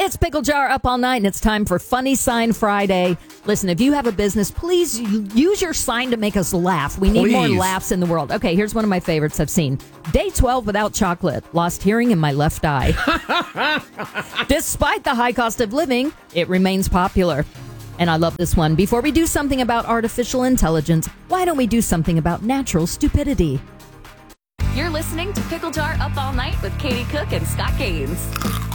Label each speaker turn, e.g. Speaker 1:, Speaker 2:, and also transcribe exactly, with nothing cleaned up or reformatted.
Speaker 1: It's Pickle Jar Up All Night, and it's time for Funny Sign Friday. Listen, if you have a business, please use your sign to make us laugh. We need
Speaker 2: Please.
Speaker 1: more laughs in the world. Okay, here's one of my favorites I've seen. Day twelve without chocolate. Lost hearing in my left eye. Despite the high cost of living, it remains popular. And I love this one. Before we do something about artificial intelligence, why don't we do something about natural stupidity?
Speaker 3: You're listening to Pickle Jar Up All Night with Katie Cook and Scott Gaines.